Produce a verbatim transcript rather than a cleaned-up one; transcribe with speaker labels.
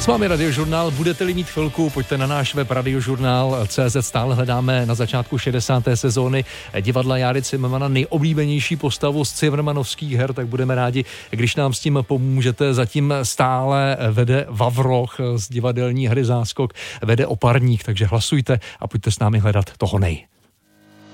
Speaker 1: S vámi Radiožurnál, budete-li mít chvilku, pojďte na náš web radiožurnál tečka cé zet, stále hledáme na začátku šedesáté sezóny divadla Járy Cimrmana nejoblíbenější postavu z cimrmanovských her, tak budeme rádi, když nám s tím pomůžete. Zatím stále vede Vavroch z divadelní hry Záskok, vede Oparník, takže hlasujte a pojďte s námi hledat toho nej.